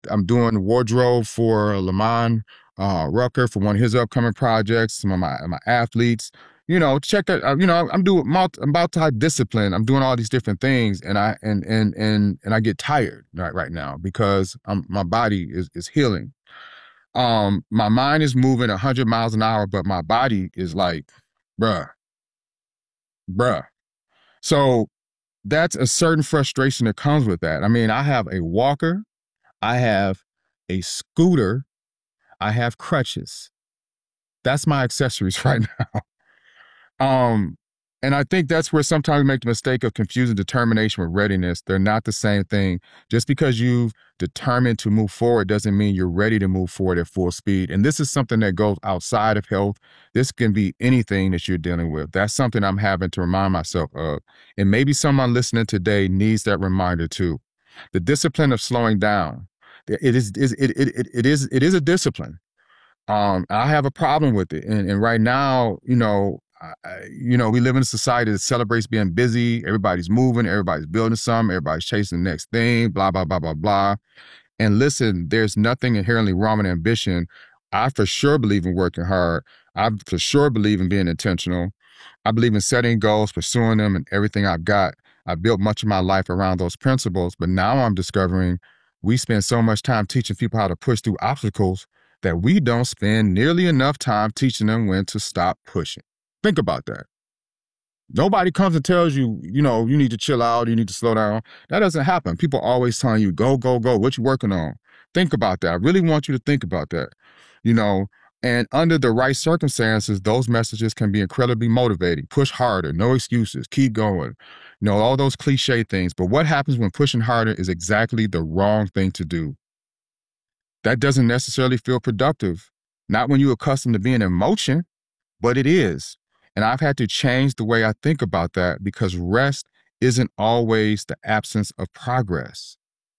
I'm doing wardrobe for Lamont Rucker for one of his upcoming projects. Some of my athletes, check that. I'm doing I'm multi-discipline. I'm doing all these different things, and I get tired right now because my body is healing. My mind is moving 100 miles an hour, but my body is like, bruh, bruh. So that's a certain frustration that comes with that. I mean, I have a walker, I have a scooter, I have crutches. That's my accessories right now. Um, and I think that's where sometimes we make the mistake of confusing determination with readiness. They're not the same thing. Just because you've determined to move forward doesn't mean you're ready to move forward at full speed. And this is something that goes outside of health. This can be anything that you're dealing with. That's something I'm having to remind myself of. And maybe someone listening today needs that reminder too. The discipline of slowing down. It is a discipline. I have a problem with it. And right now, we live in a society that celebrates being busy. Everybody's moving, everybody's building something, everybody's chasing the next thing, blah, blah, blah, blah, blah. And listen, there's nothing inherently wrong with ambition. I for sure believe in working hard. I for sure believe in being intentional. I believe in setting goals, pursuing them, and everything I've got. I built much of my life around those principles, but now I'm discovering we spend so much time teaching people how to push through obstacles that we don't spend nearly enough time teaching them when to stop pushing. Think about that. Nobody comes and tells you, you need to chill out, you need to slow down. That doesn't happen. People are always telling you, go, go, go. What you working on? Think about that. I really want you to think about that. And under the right circumstances, those messages can be incredibly motivating. Push harder, no excuses, keep going. All those cliche things. But what happens when pushing harder is exactly the wrong thing to do? That doesn't necessarily feel productive. Not when you're accustomed to being in motion, but it is. And I've had to change the way I think about that because rest isn't always the absence of progress.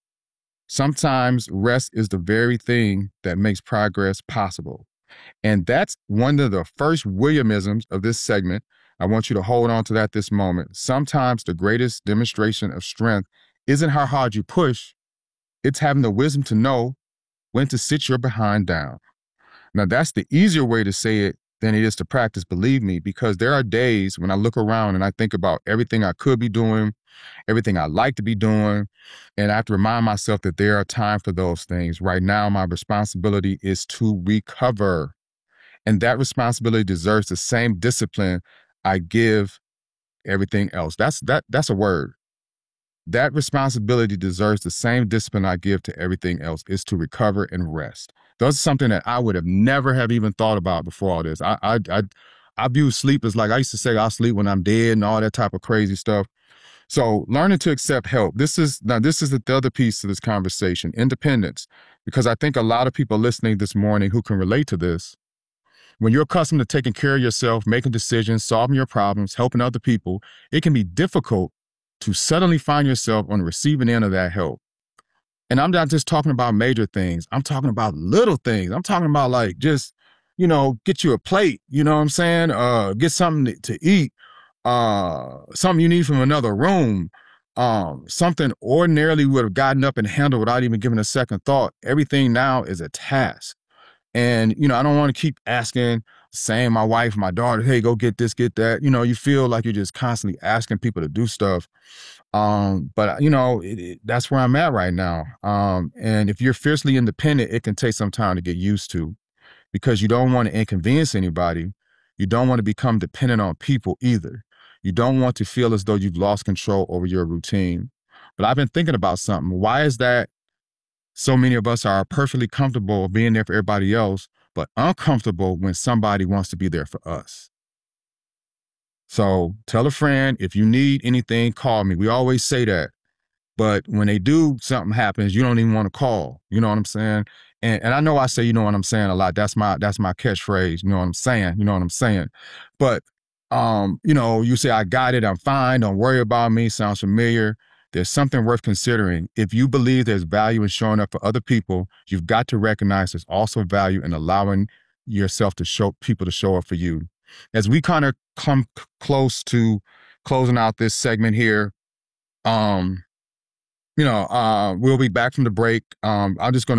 Sometimes rest is the very thing that makes progress possible. And that's one of the first Williamisms of this segment. I want you to hold on to that this moment. Sometimes the greatest demonstration of strength isn't how hard you push. It's having the wisdom to know when to sit your behind down. Now, that's the easier way to say it than it is to practice, believe me, because there are days when I look around and I think about everything I could be doing, everything I like to be doing, and I have to remind myself that there are times for those things. Right now, my responsibility is to recover. And that responsibility deserves the same discipline I give everything else. That's a word. That responsibility deserves the same discipline I give to everything else, is to recover and rest. That's something that I would have never have even thought about before all this. I view sleep as like, I used to say I'll sleep when I'm dead and all that type of crazy stuff. So learning to accept help. This is the other piece of this conversation, independence, because I think a lot of people listening this morning who can relate to this. When you're accustomed to taking care of yourself, making decisions, solving your problems, helping other people, it can be difficult to suddenly find yourself on the receiving end of that help. And I'm not just talking about major things. I'm talking about little things. I'm talking about like just, get you a plate, you know what I'm saying? Get something to eat, something you need from another room, something ordinarily would have gotten up and handled without even giving a second thought. Everything now is a task. And, I don't want to keep asking, saying my wife, my daughter, hey, go get this, get that. You feel like you're just constantly asking people to do stuff. But that's where I'm at right now. And if you're fiercely independent, it can take some time to get used to because you don't want to inconvenience anybody. You don't want to become dependent on people either. You don't want to feel as though you've lost control over your routine. But I've been thinking about something. Why is that so many of us are perfectly comfortable being there for everybody else, but uncomfortable when somebody wants to be there for us? So tell a friend, if you need anything, call me. We always say that. But when they do, something happens, you don't even want to call. You know what I'm saying? And I know I say, you know what I'm saying a lot. That's my catchphrase. You know what I'm saying? You know what I'm saying? But, you say, I got it. I'm fine. Don't worry about me. Sounds familiar. There's something worth considering. If you believe there's value in showing up for other people, you've got to recognize there's also value in allowing yourself to show people to show up for you. As we kind of come close to closing out this segment here, we'll be back from the break. I'm just going to